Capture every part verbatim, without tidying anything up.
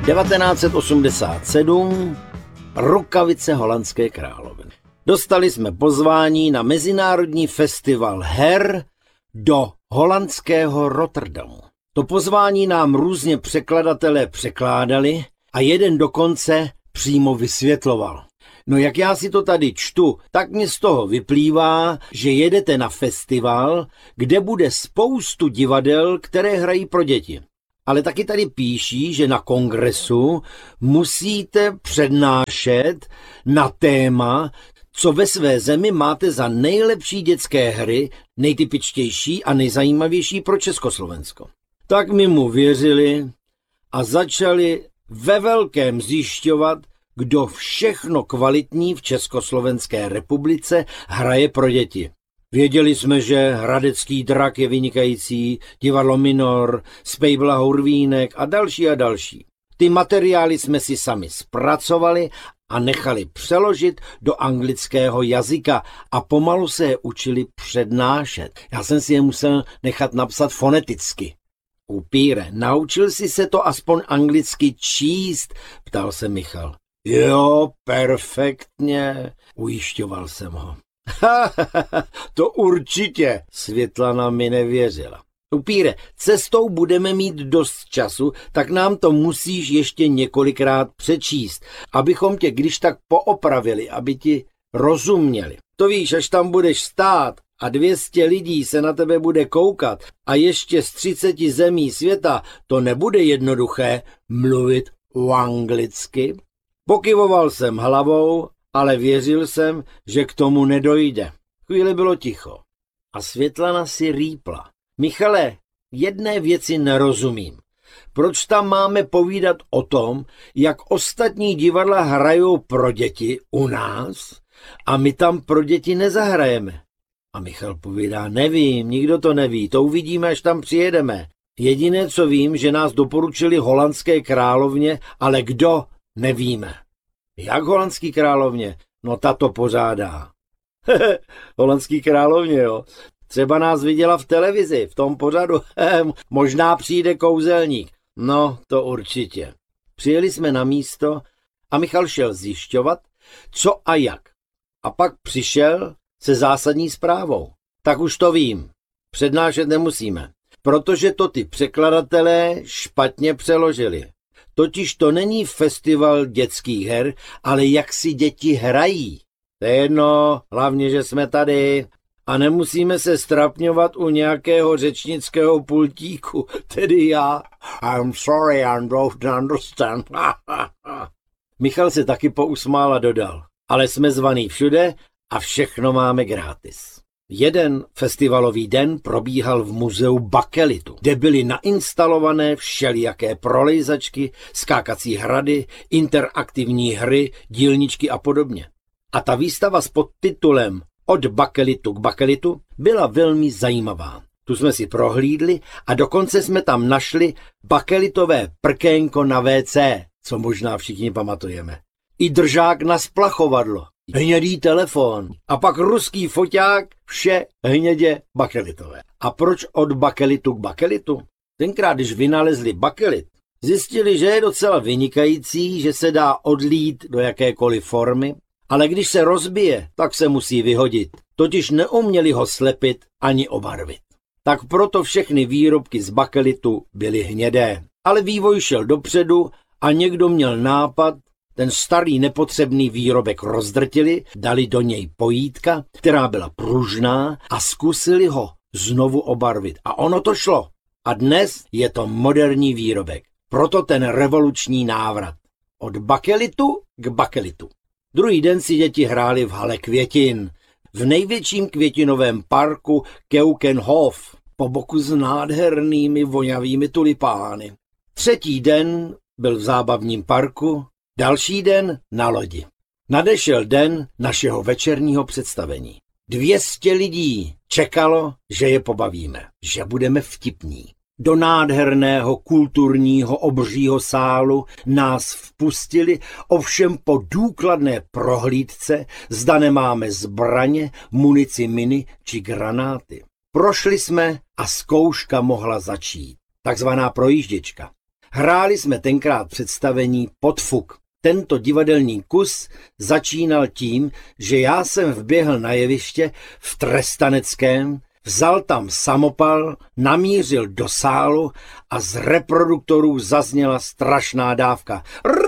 devatenáct set osmdesát sedm, Rukavice holandské královny. Dostali jsme pozvání na mezinárodní festival her do holandského Rotterdamu. To pozvání nám různě překladatelé překládali a jeden dokonce přímo vysvětloval. No jak já si to tady čtu, tak mi z toho vyplývá, že jedete na festival, kde bude spoustu divadel, které hrají pro děti. Ale taky tady píší, že na kongresu musíte přednášet na téma, co ve své zemi máte za nejlepší dětské hry, nejtypičtější a nejzajímavější pro Československo. Tak mi mu věřili a začali ve velkém zjišťovat, kdo všechno kvalitní v Československé republice hraje pro děti. Věděli jsme, že Hradecký drak je vynikající, divadlo Minor, Spejbla Hurvínek a další a další. Ty materiály jsme si sami zpracovali a nechali přeložit do anglického jazyka a pomalu se je učili přednášet. Já jsem si je musel nechat napsat foneticky. Upíre, naučil jsi se to aspoň anglicky číst? Ptal se Michal. Jo, perfektně, ujišťoval jsem ho. To určitě, Světlana mi nevěřila. Upíre, cestou budeme mít dost času, tak nám to musíš ještě několikrát přečíst, abychom tě když tak poopravili, aby ti rozuměli. To víš, až tam budeš stát a dvě stě lidí se na tebe bude koukat a ještě z třiceti zemí světa, to nebude jednoduché mluvit anglicky. Pokyvoval jsem hlavou, ale věřil jsem, že k tomu nedojde. Chvíli bylo ticho. A Světlana si rýpla. Michale, jedné věci nerozumím. Proč tam máme povídat o tom, jak ostatní divadla hrajou pro děti u nás a my tam pro děti nezahrajeme? A Michal povídá, nevím, nikdo to neví, to uvidíme, až tam přijedeme. Jediné, co vím, že nás doporučili holandské královně, ale kdo, nevíme. Jak holandský královně? No ta to pořádá. Holandský královně, jo. Třeba nás viděla v televizi, v tom pořadu. Možná přijde kouzelník. No, to určitě. Přijeli jsme na místo a Michal šel zjišťovat, co a jak. A pak přišel se zásadní zprávou. Tak už to vím. Přednášet nemusíme, protože to ty překladatelé špatně přeložili. Totiž to není festival dětských her, ale jak si děti hrají. To je jedno, hlavně, že jsme tady a nemusíme se strapňovat u nějakého řečnického pultíku, tedy já. I'm sorry, I don't understand. Michal se taky pousmál a dodal, ale jsme zvaný všude a všechno máme gratis. Jeden festivalový den probíhal v muzeu Bakelitu, kde byly nainstalované všelijaké prolejzačky, skákací hrady, interaktivní hry, dílničky a podobně. A ta výstava s podtitulem Od Bakelitu k Bakelitu byla velmi zajímavá. Tu jsme si prohlídli a dokonce jsme tam našli bakelitové prkénko na vé cé, co možná všichni pamatujeme. I držák na splachovadlo, hnědý telefon a pak ruský foťák, vše hnědě bakelitové. A proč od bakelitu k bakelitu? Tenkrát, když vynalezli bakelit, zjistili, že je docela vynikající, že se dá odlít do jakékoliv formy, ale když se rozbije, tak se musí vyhodit. Totiž neuměli ho slepit ani obarvit. Tak proto všechny výrobky z bakelitu byly hnědé. Ale vývoj šel dopředu a někdo měl nápad, ten starý nepotřebný výrobek rozdrtili, dali do něj pojítka, která byla pružná a zkusili ho znovu obarvit. A ono to šlo. A dnes je to moderní výrobek. Proto ten revoluční návrat. Od bakelitu k bakelitu. Druhý den si děti hráli v hale Květin, v největším květinovém parku Keukenhof, po boku s nádhernými vonavými tulipány. Třetí den byl v zábavním parku, další den na lodi. Nadešel den našeho večerního představení. Dvě stě lidí čekalo, že je pobavíme, že budeme vtipní. Do nádherného kulturního obřího sálu nás vpustili, ovšem po důkladné prohlídce, zda nemáme zbraně, munici miny či granáty. Prošli jsme a zkouška mohla začít, takzvaná projížděčka. Hráli jsme tenkrát představení Podfuk. Tento divadelní kus začínal tím, že já jsem vběhl na jeviště v Trestaneckém, vzal tam samopal, namířil do sálu a z reproduktorů zazněla strašná dávka.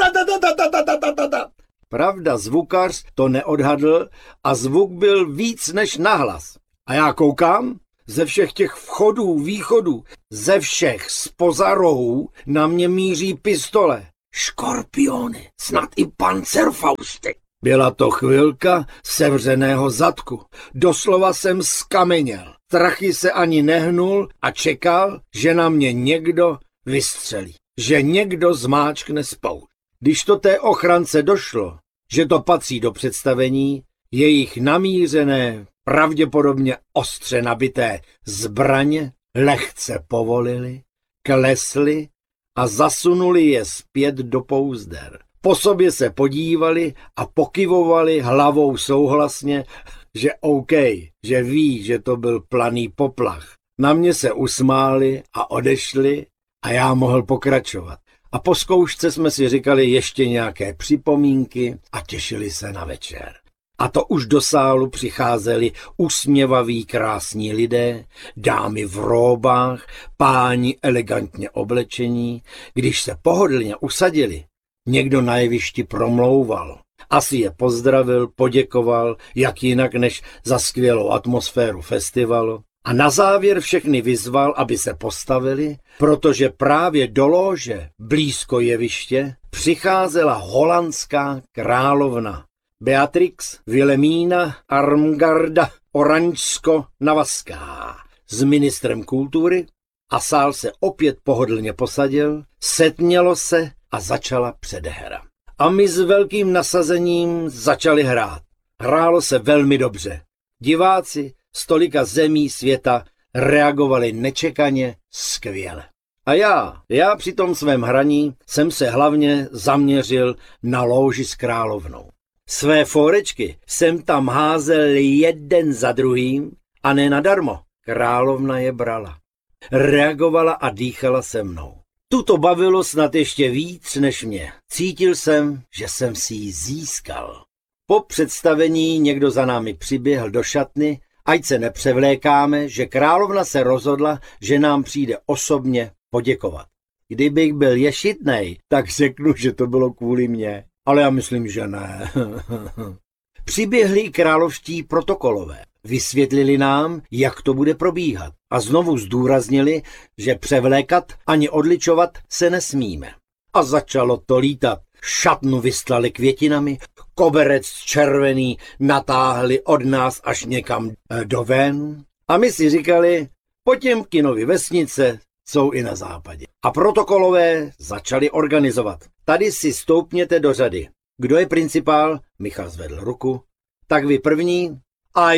Pravda, zvukař to neodhadl a zvuk byl víc než nahlas. A já koukám, ze všech těch vchodů, východů, ze všech zpoza rohů na mě míří pistole. Škorpiony, snad i pancerfausty. Byla to chvilka sevřeného zadku. Doslova jsem skameněl. Trachy se ani nehnul a čekal, že na mě někdo vystřelí. Že někdo zmáčkne spoušť. Když to té ochrance došlo, že to patří do představení, jejich namířené, pravděpodobně ostře nabité zbraně lehce povolili, klesli a zasunuli je zpět do pouzder. Po sobě se podívali a pokyvovali hlavou souhlasně, že OK, že ví, že to byl planý poplach. Na mě se usmáli a odešli a já mohl pokračovat. A po zkoušce jsme si říkali ještě nějaké připomínky a těšili se na večer. A to už do sálu přicházeli usměvaví krásní lidé, dámy v róbách, páni elegantně oblečení. Když se pohodlně usadili, někdo na jevišti promlouval. Asi je pozdravil, poděkoval, jak jinak než za skvělou atmosféru festivalu. A na závěr všechny vyzval, aby se postavili, protože právě do lóže, blízko jeviště, přicházela holandská královna. Beatrix Wilhelmína Armgarda Oranžsko-Navaská s ministrem kultury a sál se opět pohodlně posadil, setmělo se a začala předehra. A my s velkým nasazením začali hrát. Hrálo se velmi dobře. Diváci z tolika zemí světa reagovali nečekaně skvěle. A já, já při tom svém hraní jsem se hlavně zaměřil na lóži s královnou. Své fórečky jsem tam házel jeden za druhým a ne nadarmo. Královna je brala. Reagovala a dýchala se mnou. Tu to bavilo snad ještě víc než mě. Cítil jsem, že jsem si ji získal. Po představení někdo za námi přiběhl do šatny, ať se nepřevlékáme, že královna se rozhodla, že nám přijde osobně poděkovat. Kdybych byl ješitnej, tak řeknu, že to bylo kvůli mně. Ale já myslím, že ne. Přiběhli královští protokolové. Vysvětlili nám, jak to bude probíhat. A znovu zdůraznili, že převlékat ani odličovat se nesmíme. A začalo to lítat. Šatnu vystlali květinami, koberec červený natáhli od nás až někam do ven. A my si říkali, Potěmkinovy vesnice jsou i na západě. A protokolové začali organizovat. Tady si stoupněte do řady. Kdo je principál? Michal zvedl ruku. Tak vy první. A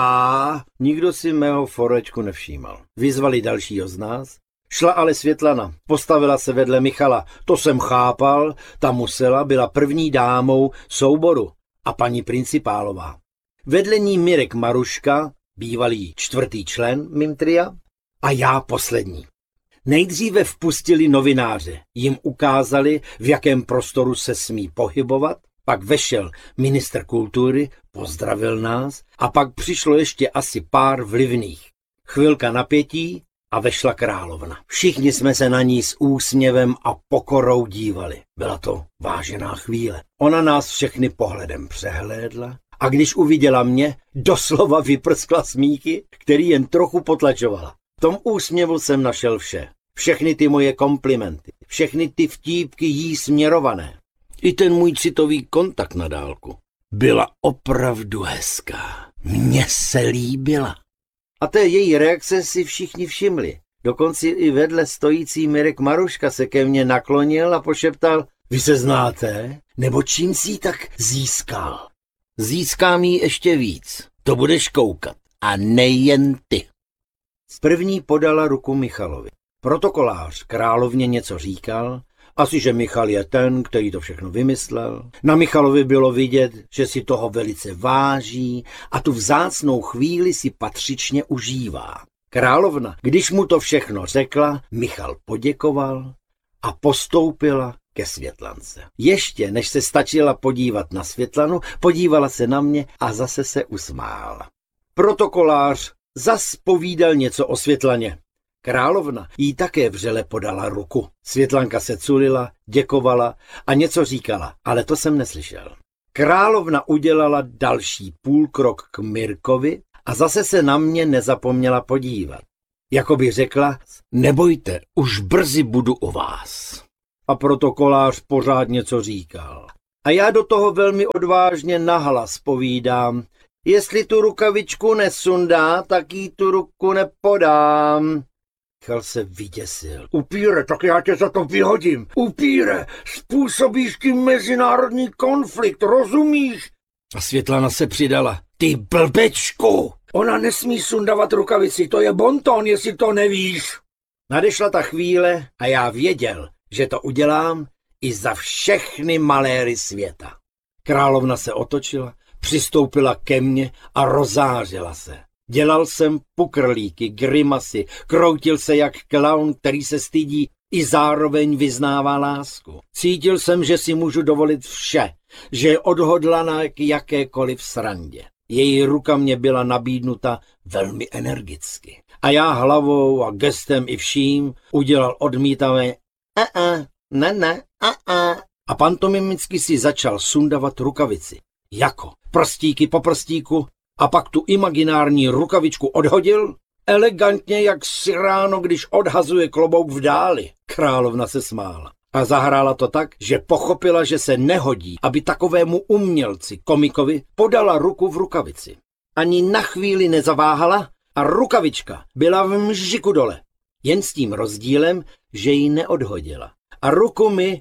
já. Nikdo si mého forečku nevšímal. Vyzvali dalšího z nás. Šla ale Světlana. Postavila se vedle Michala. To jsem chápal. Ta musela, byla první dámou souboru. A paní principálová. Vedle ní Mirek Maruška, bývalý čtvrtý člen mým tria. A já poslední. Nejdříve vpustili novináře, jim ukázali, v jakém prostoru se smí pohybovat, pak vešel ministr kultury, pozdravil nás a pak přišlo ještě asi pár vlivných. Chvilka napětí a vešla královna. Všichni jsme se na ní s úsměvem a pokorou dívali. Byla to vážená chvíle. Ona nás všechny pohledem přehlédla a když uviděla mě, doslova vyprskla smíchy, který jen trochu potlačovala. V tom úsměvu jsem našel vše. Všechny ty moje komplimenty, všechny ty vtípky jí směrované. I ten můj citový kontakt na dálku. Byla opravdu hezká. Mně se líbila. A té její reakce si všichni všimli. Dokonce i vedle stojící Mirek Maruška se ke mně naklonil a pošeptal, vy se znáte? Nebo čím jsi ji tak získal? Získám jí ještě víc. To budeš koukat. A nejen ty. První podala ruku Michalovi. Protokolář královně něco říkal, asi že Michal je ten, který to všechno vymyslel. Na Michalovi bylo vidět, že si toho velice váží a tu vzácnou chvíli si patřičně užívá. Královna, když mu to všechno řekla, Michal poděkoval a postoupila ke Světlance. Ještě než se stačila podívat na Světlanu, podívala se na mě a zase se usmála. Protokolář zas povídal něco o Světlaně. Královna jí také vřele podala ruku. Světlanka se culila, děkovala a něco říkala, ale to jsem neslyšel. Královna udělala další půlkrok k Mirkovi a zase se na mě nezapomněla podívat. Jakoby řekla, nebojte, už brzy budu u vás. A protokolář pořád něco říkal. A já do toho velmi odvážně nahlas povídám, jestli tu rukavičku nesundá, tak jí tu ruku nepodám. Michal se vyděsil. Upíre, tak já tě za to vyhodím. Upíre, způsobíš tím mezinárodní konflikt, rozumíš? A Světlana se přidala. Ty blbečku! Ona nesmí sundavat rukavici, to je bonton, jestli to nevíš. Nadešla ta chvíle a já věděl, že to udělám i za všechny maléry světa. Královna se otočila, přistoupila ke mně a rozářila se. Dělal jsem pukrlíky, grimasy, kroutil se jak klaun, který se stydí, i zároveň vyznává lásku. Cítil jsem, že si můžu dovolit vše, že je odhodlaná k jakékoliv srandě. Její ruka mě byla nabídnuta velmi energicky. A já hlavou a gestem i vším udělal odmítavé a-a, ne, ne, a-a. A pantomimicky si začal sundavat rukavici. Jako prstíky po prstíku a pak tu imaginární rukavičku odhodil, elegantně jak Cyrano, když odhazuje klobouk v dáli. Královna se smála. A zahrála to tak, že pochopila, že se nehodí, aby takovému umělci, komikovi, podala ruku v rukavici. Ani na chvíli nezaváhala a rukavička byla v mžiku dole. Jen s tím rozdílem, že ji neodhodila. A ruku mi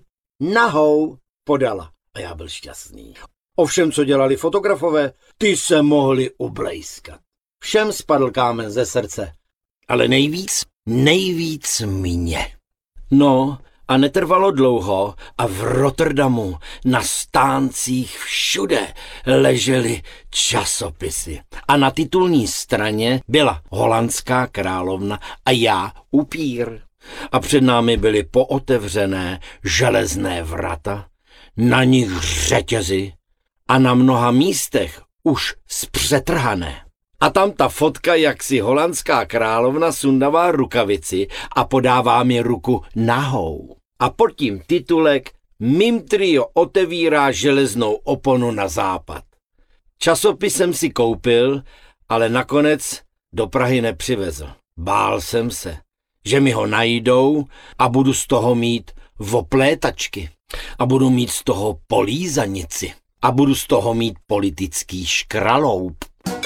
nahou podala. A já byl šťastný. Ovšem, co dělali fotografové, ty se mohli ublejskat. Všem spadl kámen ze srdce. Ale nejvíc, nejvíc mě. No, a netrvalo dlouho a v Rotterdamu na stáncích všude ležely časopisy. A na titulní straně byla holandská královna a já upír. A před námi byly pootevřené železné vrata, na nich řetězy a na mnoha místech už zpřetrhané. A tam ta fotka, jak si holandská královna sundává rukavici a podává mi ruku nahou. A pod tím titulek Mým trio otevírá železnou oponu na západ. Časopis jsem si koupil, ale nakonec do Prahy nepřivezl. Bál jsem se, že mi ho najdou a budu z toho mít voplétačky. A budu mít z toho polízanici. A budu z toho mít politický škraloup.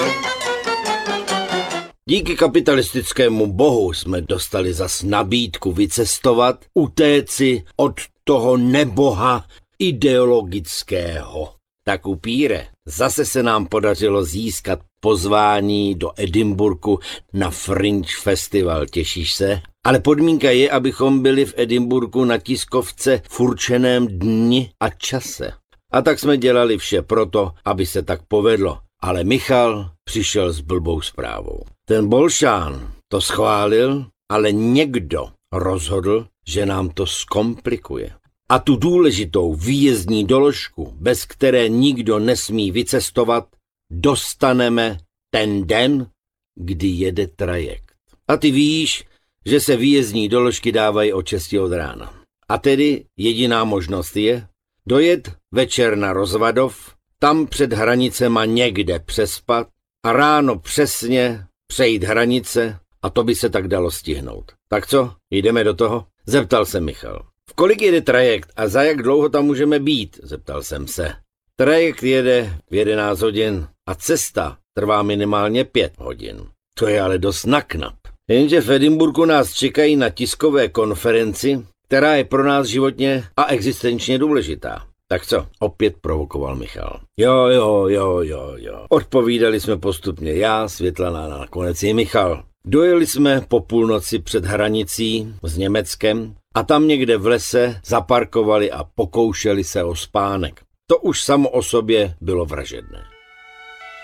Díky kapitalistickému bohu jsme dostali zas nabídku vycestovat, utéci od toho neboha ideologického. Tak upíre, zase se nám podařilo získat pozvání do Edinburghu na Fringe Festival, těšíš se? Ale podmínka je, abychom byli v Edinburghu na tiskovce v určeném dni a čase. A tak jsme dělali vše proto, aby se tak povedlo. Ale Michal přišel s blbou zprávou. Ten Bolšán to schválil, ale někdo rozhodl, že nám to zkomplikuje. A tu důležitou výjezdní doložku, bez které nikdo nesmí vycestovat, dostaneme ten den, kdy jede trajekt. A ty víš, že se výjezdní doložky dávají od šesti od rána. A tedy jediná možnost je dojet večer na Rozvadov, tam před hranicema někde přespat a ráno přesně přejít hranice a to by se tak dalo stihnout. Tak co, jdeme do toho? Zeptal se Michal. V kolik jede trajekt a za jak dlouho tam můžeme být? Zeptal jsem se. Trajekt jede v jedenáct hodin a cesta trvá minimálně pět hodin. To je ale dost naknap. Jenže v Edinburghu nás čekají na tiskové konferenci, která je pro nás životně a existenčně důležitá. Tak co? Opět provokoval Michal. Jo, jo, jo, jo, jo. Odpovídali jsme postupně já, Světlana a nakonec i Michal. Dojeli jsme po půlnoci před hranicí s Německem a tam někde v lese zaparkovali a pokoušeli se o spánek. To už samo o sobě bylo vražedné.